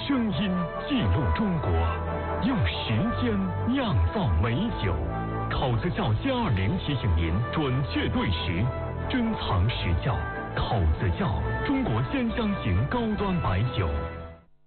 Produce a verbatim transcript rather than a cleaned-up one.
声音记录中国，用时间酿造美酒。口子窖歼二零提醒您准确对时，珍藏时窖。口子窖，中国鲜香型高端白酒。